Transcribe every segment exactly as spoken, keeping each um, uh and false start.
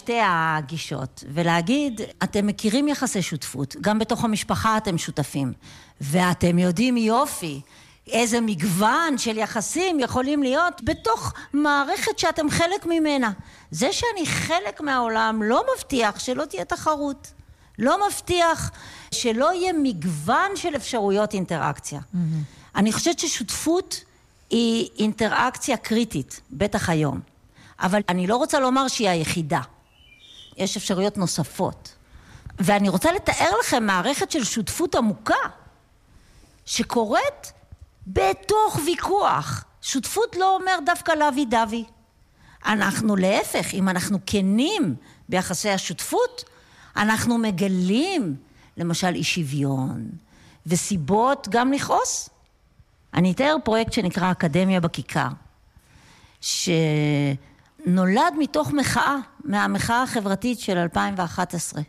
שתי הגישות, ולהגיד, אתם מכירים יחסי שותפות, גם בתוך המשפחה אתם שותפים, ואתם יודעים יופי, איזה מגוון של יחסים יכולים להיות בתוך מערכת שאתם חלק ממנה. זה שאני חלק מהעולם לא מבטיח שלא תהיה תחרות, לא מבטיח שלא יהיה מגוון של אפשרויות אינטראקציה. Mm-hmm. אני חושבת ששותפות היא אינטראקציה קריטית, בטח היום. אבל אני לא רוצה לומר שהיא היחידה. יש אפשרויות נוספות. ואני רוצה לתאר לכם מערכת של שותפות עמוקה, שקורית בתוך ויכוח. שותפות לא אומר דווקא לוי דווי. אנחנו להפך, אם אנחנו כנים ביחסי השותפות, אנחנו מגלים, למשל, אי שוויון, וסיבות גם לכעוס. אני אתאר פרויקט שנקרא אקדמיה בכיכר, שנולד מתוך מחאה, מהמחאה החברתית של אלפיים ואחת עשרה,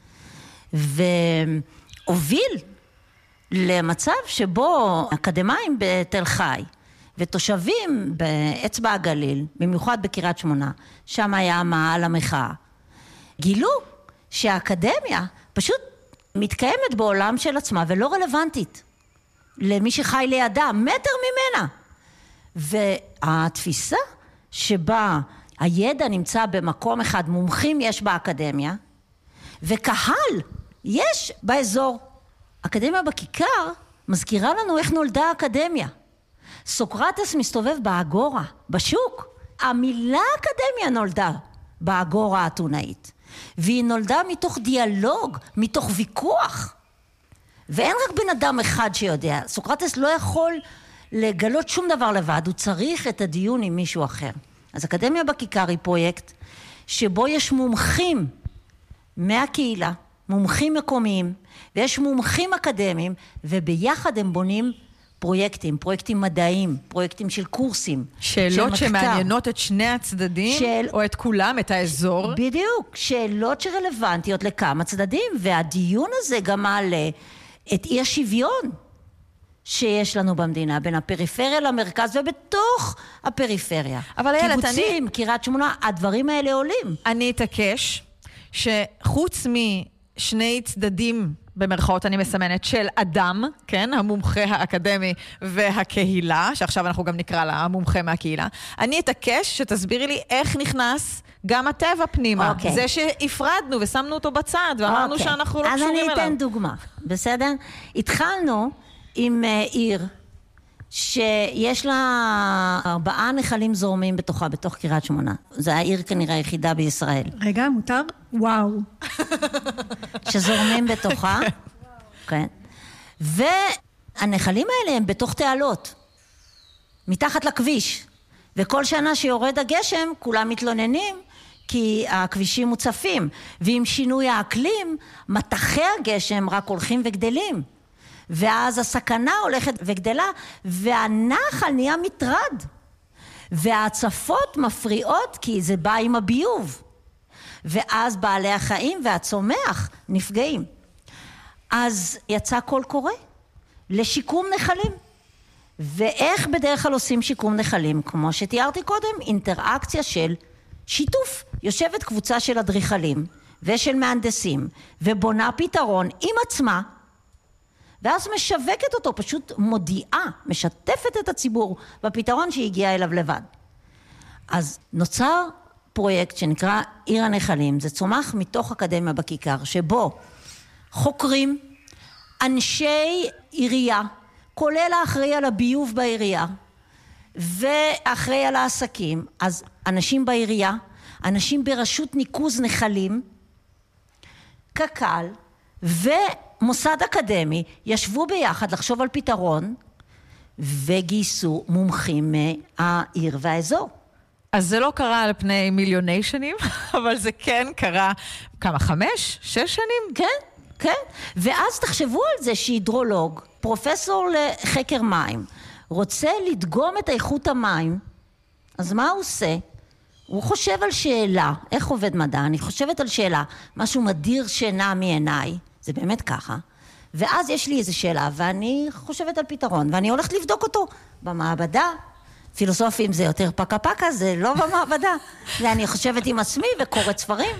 והוביל למצב שבו אקדמיים בתל חי, ותושבים באצבע הגליל, במיוחד בקריית שמונה, שם היה מעל המחאה, גילו שהאקדמיה פשוט מתקיימת בעולם של עצמה ולא רלוונטית למי שחי לידה, מטר ממנה. והתפיסה שבה הידע נמצא במקום אחד, מומחים יש באקדמיה, וקהל יש באזור. אקדמיה בכיכר מזכירה לנו איך נולדה האקדמיה. סוקרטס מסתובב באגורה, בשוק. המילה אקדמיה נולדה באגורה האתונאית. והיא נולדה מתוך דיאלוג, מתוך ויכוח. ואין רק בן אדם אחד שיודע. סוקרטס לא יכול לגלות שום דבר לבד, הוא צריך את הדיון עם מישהו אחר. אז אקדמיה בכיכר היא פרויקט שבו יש מומחים מהקהילה, מומחים מקומיים, ויש מומחים אקדמיים, וביחד הם בונים פרויקטים, פרויקטים מדעיים, פרויקטים של קורסים. שאלות שמעניינות את שני הצדדים, של... או את כולם, את האזור. בדיוק, שאלות שרלוונטיות לכמה צדדים, והדיון הזה גם מעלה את אי השוויון שיש לנו במדינה, בין הפריפריה למרכז, ובתוך הפריפריה. אבל איילת, קיבוצים, אני... קריית שמונה, הדברים האלה עולים. אני אתעקש שחוץ משני צדדים, במרכאות אני מסמנת, של אדם, כן, המומחה האקדמי והקהילה, שעכשיו אנחנו גם נקרא לה המומחה מהקהילה, אני אתעקש שתסבירי לי איך נכנס גם הטבע פנימה. Okay. זה שהפרדנו ושמנו אותו בצד, ואמרנו okay. שאנחנו לא קשורים אליו. אז אני אתן דוגמה, בסדר? התחלנו עם uh, עיר, שיש לה ארבעה נחלים זורמים בתוכה, בתוך קריית שמונה. זה העיר כנראה היחידה בישראל. רגע, מותר? וואו. שזורמים בתוכה. כן. והנחלים האלה הם בתוך תעלות. מתחת לכביש. וכל שנה שיורד הגשם, כולם מתלוננים, כי הכבישים מוצפים. ועם שינוי האקלים, מטחי הגשם רק הולכים וגדלים. ואז הסכנה הולכת וגדלה, והנחל נהיה מטרד. וההצפות מפריעות, כי זה בא עם הביוב. ואז בעלי החיים והצומח נפגעים. אז יצא קול קורא לשיקום נחלים. ואיך בדרך כלל עושים שיקום נחלים? כמו שתיארתי קודם, אינטראקציה של שיתוף. יושבת קבוצה של אדריכלים ושל מהנדסים, ובונה פתרון עם עצמה, ואז משווקת אותו, פשוט מודיעה, משתפת את הציבור בפתרון שהגיע אליו לבד. אז נוצר פרויקט שנקרא עיר הנחלים, זה צומח מתוך אקדמיה בכיכר, שבו חוקרים אנשי עירייה, כולל האחראי על הביוב בעירייה, ואחראי על העסקים, אז אנשים בעירייה, אנשים ברשות ניקוז נחלים, קק"ל, ומוסד אקדמי, ישבו ביחד לחשוב על פתרון, וגייסו מומחים מהעיר והאזור. אז זה לא קרה על פני מיליוני שנים, אבל זה כן קרה כמה, חמש, שש שנים? כן, כן. ואז תחשבו על זה שהידרולוג, פרופסור לחקר מים, רוצה לדגום את איכות המים, אז מה הוא עושה? הוא חושב על שאלה, איך עובד מדע? אני חושבת על שאלה, משהו מדיר שינה מעיניי, זה באמת ככה, ואז יש לי איזו שאלה, ואני חושבת על פתרון, ואני הולכת לבדוק אותו במעבדה. פילוסופים זה יותר פקה פקה, זה לא במעבדה. ואני חושבת עם עצמי וקוראת ספרים.